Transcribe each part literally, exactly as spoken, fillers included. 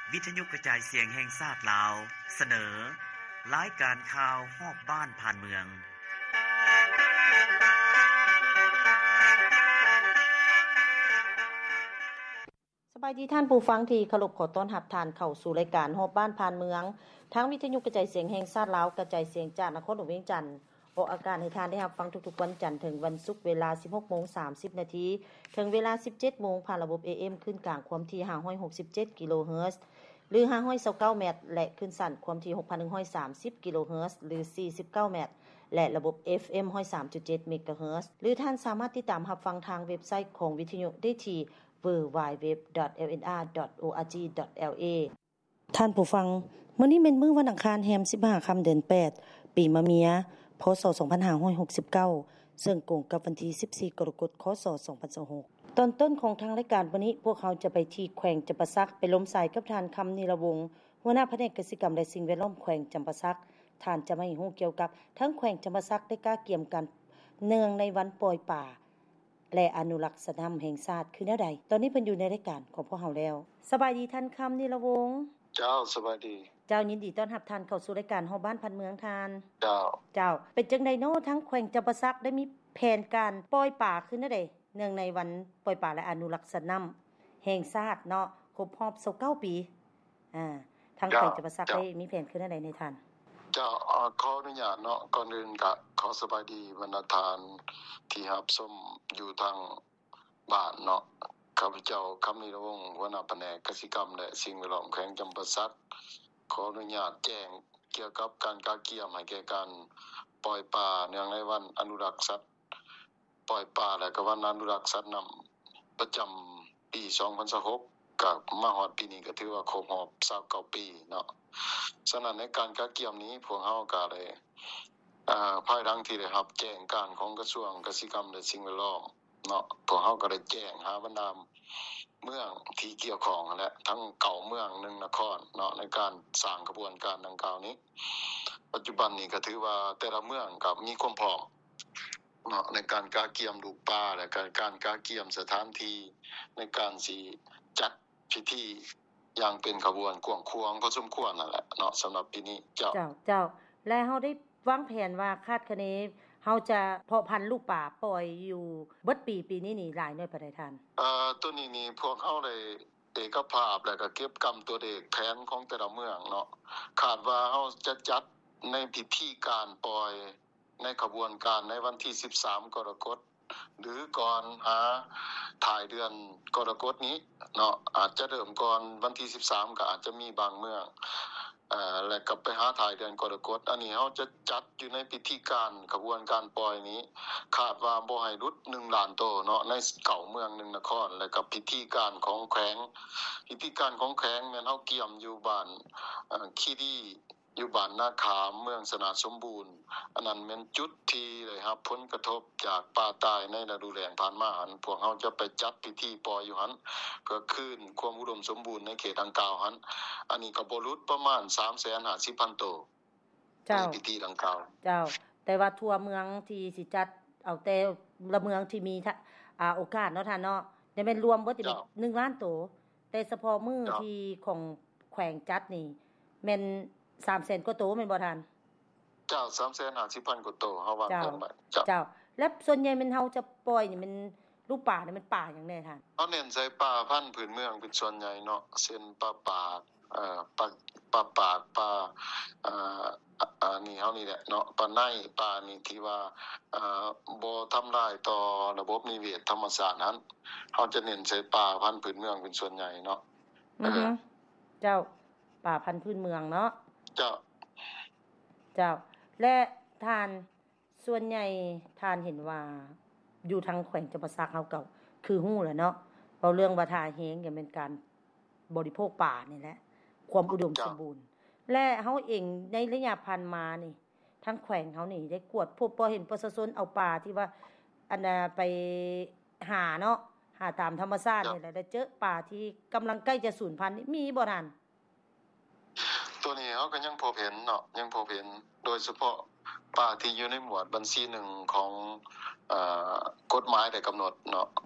วิทยุกระจายเสียงแห่งชาติลาวเสนอรายการข่าวฮอบบ้านผ่านเมืองสบายดีท่านผู้ฟังที่เคารพขอต้อนรับท่านเข้าสู่รายการฮอบบ้านผ่านเมืองทางวิทยุกระจายเสียงแห่งชาติลาวกระจายเสียงจากนครหลวงเวียงจันทน์ออกอากาศให้ท่านได้รับฟังทุกๆวันจันทร์ถึงวันศุกร์เวลา สิบหกโมงสามสิบ นาทีถึงเวลา สิบเจ็ดโมงผ่านระบบ เอ เอ็ม ขึ้นกลางความถี่ห้าร้อยหกสิบเจ็ดกิโลเฮิรตซ์หรือห้าร้อยยี่สิบเก้าเมตรและขึ้นสั้นความถี่ หกพันหนึ่งร้อยสามสิบกิโลเฮิรตซ์หรือสี่สิบเก้าเมตรและระบบ เอฟ เอ็ม หนึ่งร้อยสามจุดเจ็ด เมกะเฮิรตซ์หรือท่านสามารถติดตามรับฟังทางเว็บไซต์ของวิทยุได้ที่ ดับเบิลยู ดับเบิลยู ดับเบิลยู ดอท แอล เอ็น อาร์ ดอท โอ อาร์ จี ดอท แอล เอ ท่านผู้ฟังมื้อนี้เป็นมื้อวันอังคารแรมสิบห้าค่ำเดือนแปดปีมะเมียพ.ศ. สองพันห้าร้อยหกสิบเก้าซึ่งตรงกับวันที่สิบสี่กรกฎาคม ค.ศ. สองพันยี่สิบหกตอนต้นของทางรายการวันนี้พวกเขาจะไปที่แขวงจำปาสักไปล้มสายกับท่านคำนิรวงศ์หัวหน้าแผนกกสิกรรมและสิ่งแวดล้อมแขวงจำปาสักท่านจะมาให้รู้เกี่ยวกับทั้งแขวงจำปาสักได้กล้าเกี่ยมกันเนื่องในวันปล่อยป่าและอนุรักษ์สนามแห่งชาติคือแนวใดตอนนี้เพิ่นอยู่ในรายการของพวกเราแล้วสบายดีท่านคำนิรวงศ์เจ้าสบายดีเจ้ายินดีต้อนรับท่านเข้าสู่รายการฮอบบ้านพันเมืองทานเจ้าเจ้าเป็นจังได๋เนาะทั้งแขวงจำปาสักได้มีแผนการปล่อยป่าขึ้นแนวใดเนื่องในวันปล่อยป่าและอนุรักษ์สนามแห่งชาติเนาะครบรอบยี่สิบเก้าปีอ่าทางแขวงจำปาสักได้มีแผนขึ้นแนวใดในท่านเจ้าขออนุญาตเนาะก่อนอื่นก็ขอสบายดีบรรดาทานที่รับชมอยู่ทางบ้านเนาะข้าพเจ้าคำนิรวงศ์หัวหน้าแผนกกสิกรรมและสิ่งแวดล้อมแขวงจำปาสักขออนุญาตแจ้งเกี่ยวกับการกาเกี่ยมให้แก่การปล่อยป่าเนื่องในวันอนุรักษ์สัตว์ปล่อยป่าและก็วันอนุรักษ์สัตว์นําประจำปีสองพันยี่สิบหกก็มาฮอดปีนี้ก็ถือว่าครบรอบยี่สิบเก้าปีเนาะฉะนั้นในการกาเกี่ยมนี้พวกเฮาก็ได้อ่าภายหลังที่ได้รับแจ้งการของกระทรวงกสิกรรมและสิ่งแวดล้อมเนาะพวกเฮาก็ได้แจ้งหาบรรดาเมืองที่เกี่ยวข้องและทั้งเก่าเมืองหนึ่งนครเนาะในการสร้างกระบวนการดังกล่าวนี้ปัจจุบันนี้ก็ถือว่าแต่ละเมืองก็มีความพร้อมเนาะในการกาเกี่ยมลูกป่าและการการกาเกี่ยมสถานที่ในการสิจัดพิธีอย่างเป็นขบวนกว้างขวางพอสมควรนั่นแหละเนาะสำหรับปีนี้เจ้าเจ้าเจ้าและเฮาได้วางแผนว่าคาดคะเนเฮาจะเพาะพันธุ์ลูกป่าปล่อยอยู่เบิดปีปีนี้นี่หลายน้อยปานใดท่านเอ่อตัวนี้นี่พวกเฮาได้เอกภาพแล้วก็เก็บกรรมตัวเลขแผนของแต่ละเมืองเนาะคาดว่าเฮาจะจัดในพิธีการปล่อยในขบวนการในวันที่สิบสามกรกฎาคมหรือก่อนหาถ่ายเดือนกรกฎาคมนี้เนาะอาจจะเริ่มก่อนวันที่สิบสามก็อาจจะมีบางเมืองเอ่อแล้วก็ไปหาถ่ายเดือนกรกฎาคมอันนี้เฮาจะจัดอยู่ในพิธีการขบวนการปล่อยนี้คาดว่าบ่ให้หลุดหนึ่งล้านโตเนาะในเก่าเมืองหนึ่งนครแล้วก็พิธีการของแขวงพิธีการของแขวงแม่นเฮาเกี่ยมอยู่บ้านเอ่อคีรีอยู่บ้านนาขามเมืองสนาสมบูรณ์อันนั้นแม่นจุดที่ได้รับผลกระทบจากป่าตายในฤดูแล้งผ่านมาหั่นพวกเฮาจะไปจัดพิธีปล่อยอยู่หั่นเพื่อคืนความอุดมสมบูรณ์ในเขตดังกล่าวหั่นอันนี้ก็บ่หลุดประมาณ สามแสนห้าสิบพัน โตเจ้าพิธีดังกล่าวเจ้าแต่ว่าทั่วเมืองที่สิจัดเอาแต่ละเมืองที่มีอ่าโอกาสเนาะท่านเนาะได้แม่นรวมเบิดนี่หนึ่งล้านโตแต่เฉพาะมื้อที่ของแขวงจัดนี่แม่นสามแสนกว่าโตแม่นบ่ท่านเจ้า สามแสนห้าสิบพัน กว่าโตเฮาวางแผนไว้เจ้าเจ้าแล้วส่วนใหญ่มันเฮาจะปล่อยนี่มันลูกป่านี่มันป่าหยังแน่ท่านเฮาเน้นใส่ป่าพันธุ์พื้นเมืองเป็นส่วนใหญ่เนาะเช่นป่าปากเอ่อป่าป่าปากป่าเอ่ออันนี้เฮานี่แหละเนาะป่าในป่านี่ที่ว่าเอ่อบ่ทำลายต่อระบบนิเวศธรรมชาตินั้นเฮาจะเน้นใส่ป่าพันธุ์พื้นเมืองเป็นส่วนใหญ่เนาะอือฮึเจ้าป่าพันธุ์พื้นเมืองเนาะเจ้าเจ้าและท่านส่วนใหญ่ท่านเห็นว่าอยู่ทางแขวงจำปาสักเฮาก็คือฮู้แหละเนาะเว้าเรื่องว่าท่าแฮงก็เป็นการบริโภคป่านี่แหละความอุดมสมบูรณ์และเฮาเองในระยะผ่านมานี่ทางแขวงเฮานี่ได้กวดพบบ่เห็นประชาชนเอาป่าที่ว่าอันน่ะไปหาเนาะหาตามธรรมชาตินี่แหละได้เจอป่าที่กำลังใกล้จะสูญพันธุ์มีบ่ท่านตัวนี้เฮาก็ยังพบเห็นเนาะยังพบเห็นโดยเฉพาะป่าที่อยู่ในหมวดบัญชีหนึ่งของเอ่อกฎหมายได้กำหนดเนาะ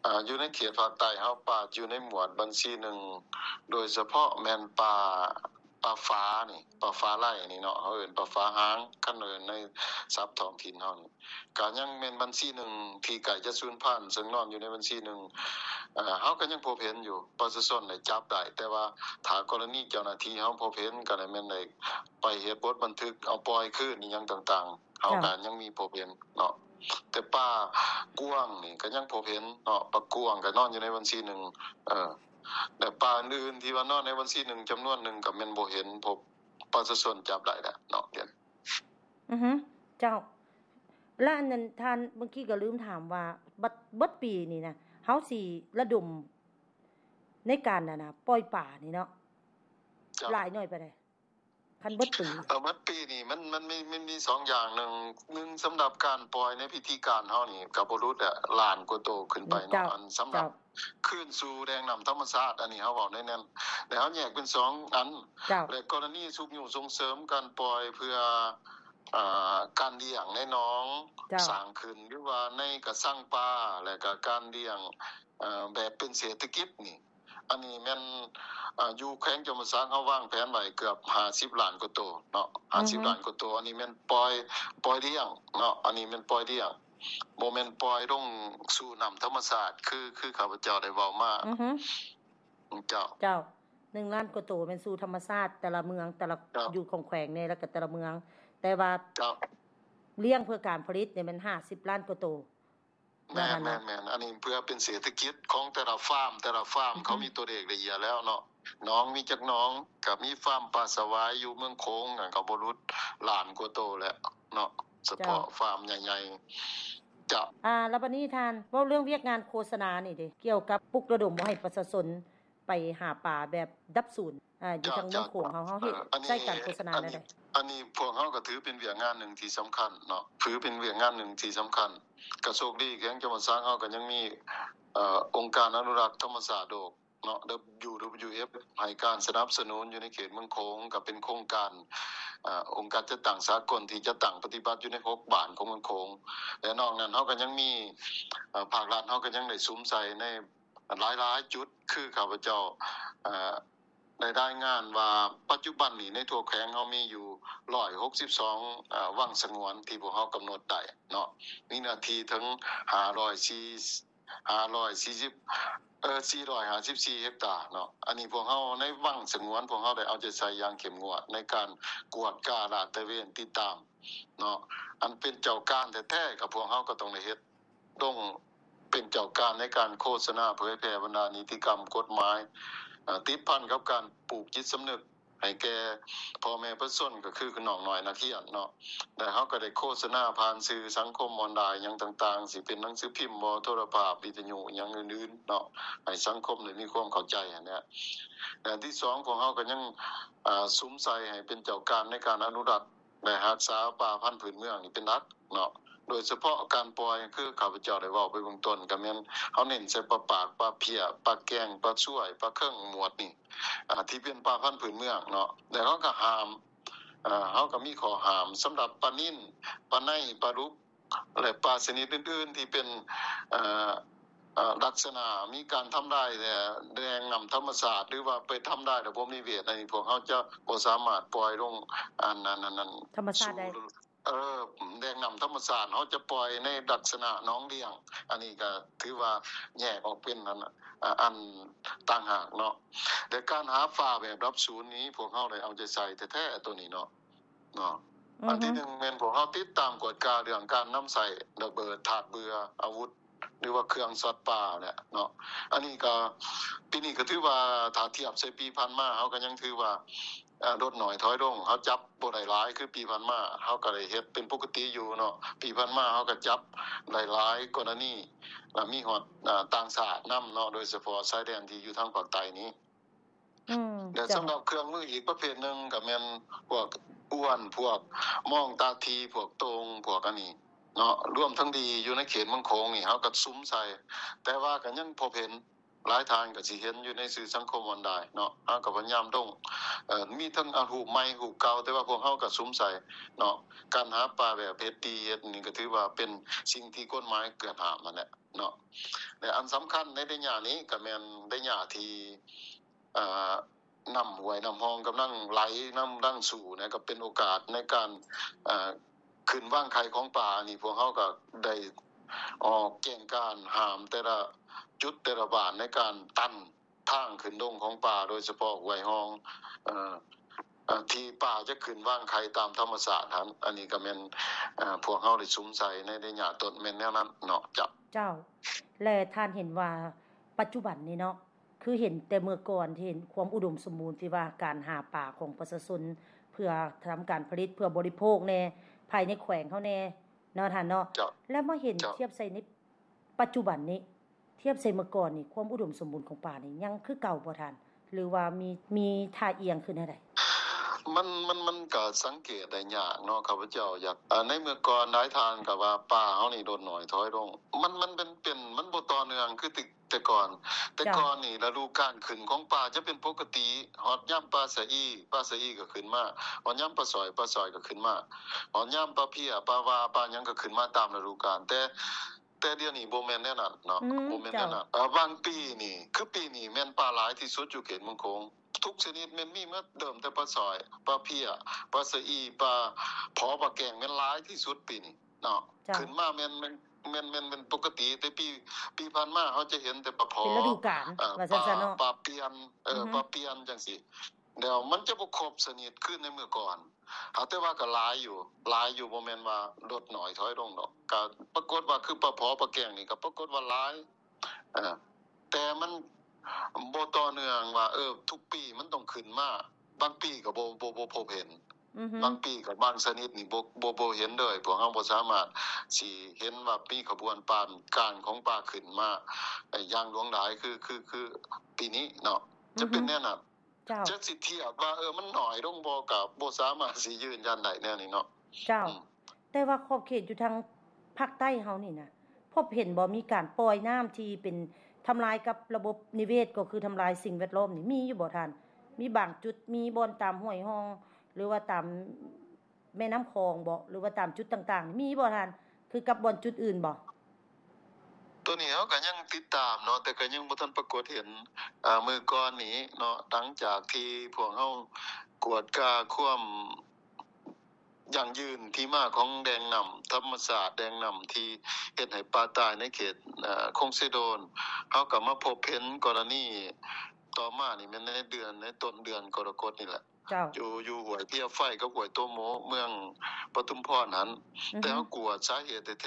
อ่าอยู่ในเขตภาคใต้เฮาป่าอยู่ในหมวดบัญชีหนึ่งโดยเฉพาะแม่นป่าป่าฟ้านี่ป่าฟ้าไร่นี่เนาะเฮาเอิ้นป่าฟ้าหางคันเอิ้นในศัพท์ท้องถิ่นเฮานี่ก็ยังแม่นบัญชีหนึ่งที่ใกล้จะสูญพันธุ์ซึ่งนอนอยู่ในบัญชีหนึ่งเอ่อเฮาก็ยังพบเห็นอยู่ประชาชนได้จับได้แต่ว่าถ้ากรณีเจ้าหน้าที่เฮาพบเห็นก็ได้แม่นได้ไปเฮ็ดบทบันทึกเอาปล่อยคืนอีหยังต่างๆเฮาก็ยังมีพบเห็นเนาะแต่ป่ากวางนี่ก็ยังพบเห็นเนาะป่ากวางก็นอนอยู่ในบัญชีหนึ่งเอ่อแต่ป่าอื่นที่ว่านอนในบัญชีหนึ่งจำนวนหนึ่งก็แม่นบ่เห็นพบประชาชนจับได้แล้วเนาะเดี๋ยวอือฮึเจ้าแล้วอันนั้นท่านเมื่อกี้ก็ลืมถามว่าบัดเบิดปีนี่นะเฮาสิระดมในการน่ะนะปล่อยป่านี่เนาะหลายหน่อยไปได้คันเบิดปีเอ่อเบิดปีนี่มันมันมีมันมีสองอย่างนึงหนึ่งสำหรับการปล่อยในพิธีการเฮานี่ก็บ่รู้แหละล้านกว่าโตขึ้นไปเนาะอันสำหรับคืนสู่แดงน้ำธรรมชาติอันนี้เฮาเว้าแน่ๆแล้วเฮาแยกเป็นสองอันและกรณีสุขอยู่ส่งเสริมการปล่อยเพื่ออ่าการเลี้ยงในหนองสร้างขึ้นหรือว่าในกระสังปลาและก็การเลี้ยงเอ่อแบบเป็นเศรษฐกิจนี่อันนี้แม่นอ่าอยู่แขวงจอมสร้างเฮาวางแผนไว้เกือบห้าสิบล้านกว่าโตเนาะห้าสิบล้านกว่าโตอันนี้แม่นปล่อยปล่อยเลี้ยงเนาะอันนี้แม่นปล่อยเลี้ยงบ่แม่นปล่อยลงสู่น้ำธรรมชาติคือคือข้าพเจ้าได้เว้ามาอือฮึเจ้าเจ้าหนึ่งล้านกว่าโตเป็นสู่ธรรมชาติแต่ละเมืองแต่ละอยู่ของแขวงนี่แล้วก็แต่ละเมืองแต่ว่าเลี้ยงเพื่อการผลิตเนี่ยมันห้าสิบล้านกว่าโตแม่นๆๆอันนี้เพื่อเป็นเศรษฐกิจของแต่ละฟาร์มแต่ละฟาร์มเขามีตัวเลขละเอียดแล้วเนาะน้องมีจักน้องก็มีฟาร์มปลาสวายอยู่เมืองโขงก็บ่รู้ล้านกว่าโตแล้วเนาะเฉพาะฟาร์มใหญ่ๆจ้ะอ่าแล้วบัดนี้ท่านเว้าเรื่องเวียกงานโฆษณานี่เด้เกี่ยวกับปลุกระดมบ่ให้ประชาชนไปหาปลาแบบดับศูนย์อ่าอยู่ทางเมืองโขงเฮาเฮาเฮ็ดใช้การโฆษณาได้ได้อันนี้พวกเฮาก็ถือเป็นเวียกงานหนึ่งที่สำคัญเนาะถือเป็นเวียกงานหนึ่งที่สำคัญก็โชคดีแขวงจังหวัดสร้างเฮาก็ยังมีเอ่อองค์การอนุรักษ์ธรรมชาติโลกเนาะ ดับเบิลยู ดับเบิลยู เอฟ ให้การสนับสนุนอยู่ในเขตเมืองโขงก็เป็นโครงการอ่าองค์การจัดตั้งสากลที่จะตั้งปฏิบัติอยู่ในหกบ้านของเมืองโขงและนอกนั้นเฮาก็ยังมีเอ่อภาครัฐเฮาก็ยังได้สุมใส่ในหลายๆจุดคือข้าพเจ้าเอ่อได้รายงานว่าปัจจุบันนี้ในทั่วแขวงเฮามีอยู่หนึ่งร้อยหกสิบสองอ่าวังสงวนที่พวกเฮากำหนดได้เนาะมีเนื้อที่ถึงห้าร้อยสี่สิบเอ่อสี่ร้อยห้าสิบสี่เฮกตาร์เนาะอันนี้พวกเฮาในวังสงวนพวกเฮาได้เอาใจใส่อย่างเข้มงวดในการกวดกาลาดตระเวนติดตามเนาะอันเป็นเจ้าการแท้ๆกับพวกเฮาก็ต้องได้เฮ็ดต้องเป็นเจ้าการในการโฆษณาเผยแพร่บรรดานิติกรรมกฎหมายติดพันกับการปลูกจิตสำนึกให้แก่พ่อแม่ประชาชนก็คือน้องน้อยนักเรียนเนาะแต่เฮาก็ได้โฆษณาผ่านสื่อสังคมออนไลน์หยังต่างๆสิเป็นหนังสือพิมพ์บ่โทรภาพวิทยุหยังอื่นๆเนาะให้สังคมได้มีความเข้าใจอันเนี้ยและที่สองของเฮาก็ยังอ่าสุมใส่ให้เป็นเจ้าการในการอนุรักษ์และรักษาป่าพันธุ์พื้นเมืองนี่เป็นหลักเนาะโดยเฉพาะการปล่อยคือข้าพเจ้าได้เว้าไปเบื้องต้นก็แม่นเฮาเน้นใส่ปลาปากปลาเพียปลาแกงปลาช่วยปลาเครื่องหมวดนี่อ่าที่เป็นป่าพันธุ์พื้นเมืองเนาะแล้วเฮาก็ห้ามอ่าเฮาก็มีข้อห้ามสำหรับปลานิ่นปลาในปลาดุกและปลาชนิดอื่นๆที่เป็นเอ่อเอ่อลักษณะมีการทำได้แต่แดงนำธรรมชาติหรือว่าไปทำได้แต่บ่มีเวทอันนี้พวกเฮาจะบ่สามารถปล่อยลงอันนั้นๆๆธรรมชาติได้เออแดงนำธรรมชาติเฮาจะปล่อยในลักษณะน้องเลี้ยงอันนี้ก็ถือว่าแยกออกเป็นอันอันต่างหากเนาะแต่การหาฟ้าแบบรับศูนย์นี้พวกเฮาได้เอาใจใส่แท้ๆตัวนี้เนาะเนาะอันที่หนึ่งแม่นพวกเฮาติดตามกฎกาเรื่องการนำใส่ระเบิดถาดเบื่ออาวุธหรือว่าเครื่องสัตว์ป่าเนี่ยเนาะอันนี้ก็ปีนี้ก็ถือว่าถ้าเทียบใส่ปีผ่านมาเฮาก็ยังถือว่าอ่าลดน้อยถอยลงเฮาจับบ่ได้หลายคือปีผ่านมาเฮาก็ได้เฮ็ดเป็นปกติอยู่เนาะปีผ่านมาเฮาก็จับหลายๆกรณีแล้วมีฮอดอ่าต่างชาตินำเนาะโดยเฉพาะชายแดนที่อยู่ทางภาคใต้นี้อืมแล้วสำหรับเครื่องมืออีกประเภทนึงก็แม่นพวกอ้วนพวกมองตาทีพวกตรงพวกอันนี้เนาะรวมทั้งดีอยู่ในเขตเมืองโขงนี่เฮาก็ซุ้มใส่แต่ว่าก็ยังพบเห็นหลายทางก็สิเห็นอยู่ในสื่อสังคมออนไลน์เนาะเฮาก็พยายามลงเอ่อมีทั้งอารูปใหม่รูปเก่าแต่ว่าพวกเฮาก็สงสัยเนาะการหาปลาแบบเฮ็ดดีเฮ็ดนี่ก็ถือว่าเป็นสิ่งที่กฎหมายเกือบห้ามนั่นแหละเนาะและอันสำคัญในระยะนี้ก็แม่นระยะที่เอ่อน้ำห้วยน้ำห้องกำลังไหลน้ำดังสู่นะก็เป็นโอกาสในการเอ่อขึ้นวางไข่ของปลานี่พวกเฮาก็ได้ออกแจ้งการห้ามแต่ละจุดแต่ละบ้านในการตันทางขึ้นลงของปลาโดยเฉพาะห้วยห้องเอ่อเอ่อที่ปลาจะขึ้นวางไข่ตามธรรมชาตินั้นอันนี้ก็แม่นเอ่อพวกเฮาได้สงสัยในระยะต้นแม่นแนวนั้นเนาะจ้ะเจ้าและท่านเห็นว่าปัจจุบันนี้เนาะคือเห็นแต่เมื่อก่อนที่เห็นความอุดมสมบูรณ์ที่ว่าการหาปลาของประชาชนเพื่อทำการผลิตเพื่อบริโภคแน่ภายในแขวงเฮาแน่เนาะท่านเนาะแล้วมาเห็นเทียบใส่ในปัจจุบันนี้เทียบใส่เมื่อก่อนนี่ความอุดมสมบูรณ์ของป่านี่ยังคือเก่าบ่ท่านหรือว่ามีมีท่าเอียงขึ้นได้มันมันมันก็สังเกตได้ยากเนาะข้าพเจ้าอยากอ่าในเมื่อก่อนหลายทางก็ว่าป่าเฮานี่ลดน้อยถอยลงมันมันเป็นเป็นมันบ่ต่อเนื่องคือติแต่ก่อนแต่ก่อนนี่ฤดูกาลขึ้นของป่าจะเป็นปกติฮอดยามปลาสะอีปลาสะอีก็ขึ้นมาฮอดยามปลาสอยปลาสอยก็ขึ้นมาฮอดยามปลาเพี้ยปลาวาปลาหยังก็ขึ้นมาตามฤดูกาลแต่แต่เดี๋ยวนี้บ่แม่นแนวนั้นเนาะบ่แม่นแนวนั้นเอ่อบางปีนี่คือปีนี้แม่นปลาหลายที่สุดอยู่เขตเมืองคงทุกชนิดแม่นมีมาเดิมแต่ปลาสอยปลาเพี้ยปลาสะอีปลาผอปลาแกงแม่นหลายที่สุดปีนี้เนาะขึ้นมาแม่นแม่นแม่นแม่นเป็นปกติแต่ปีปีผ่านมาเฮาจะเห็นแต่ปลาผอเป็นฤดูกาลว่าซั่นๆเนาะปลาเปียนเอ่อปลาเปียนจังซี่เดี๋ยวมันจะบ่ครบชนิดคือในเมื่อก่อนหาแต่ว่าก็หลายอยู่หลายอยู่บ่แม่นว่าลดน้อยถอยลงดอกก็ปรากฏว่าคือปลาผอปลาแกงนี่ก็ปรากฏว่าหลายเอ่อแต่มันบ่ต่อเนื่องว่าเออทุกปีมันต้องขึ้นมาบางปีก็บ่บ่บ่พบเห็นบางปีก็บางชนิดนี่บ่บ่บ่เห็นเลยพวกเฮาบ่สามารถสิเห็นว่ามีขบวนปานการของปลาขึ้นมาอย่างหลวงหลายคือคือคือปีนี้เนาะจะเป็นแน่นั้นจะสิเทียบว่าเออมันน้อยลงบ่ก็บ่สามารถสิยืนยันได้แนวนี้เนาะเจ้าแต่ว่าขอบเขตอยู่ทางภาคใต้เฮานี่นะพบเห็นบ่มีการปล่อยน้ำที่เป็นทำลายกับระบบนิเวศก็คือทำลายสิ่งแวดล้อมนี่มีอยู่บ่ท่านมีบางจุดมีบ่อนตามห้วยห้องหรือว่าตามแม่น้ำคลองบ่หรือว่าตามจุดต่างๆมีบ่ท่านคือกับบ่อนจุดอื่นบ่ตัวนี้เฮาก็ยังติดตามเนาะแต่ก็ยังบ่ทันปรากฏเห็นอ่ามื้อก่อนนี้เนาะหลังจากที่พวกเฮากวดกาความอย่างยืนที่มาของแดงนำธรรมศาสตร์แดงนำที่เฮ็ดให้ปลาตายในเขตเอ่อคงสิโดนเฮาก็มาพบเห็นกรณีต่อมานี่แม่นในเดือนในต้นเดือนกรกฎนี่แหละอยู่อยู่ห้วยเพียไฟกับห้วยโตโมเมืองปทุมพรนั้นแต่เฮากวดสาเหตุ